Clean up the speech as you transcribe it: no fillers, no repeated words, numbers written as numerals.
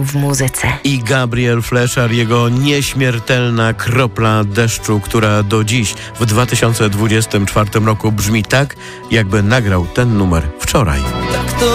w muzyce. I Gabriel Fleszar, jego nieśmiertelna kropla deszczu, która do dziś w 2024 roku brzmi tak, jakby nagrał ten numer wczoraj.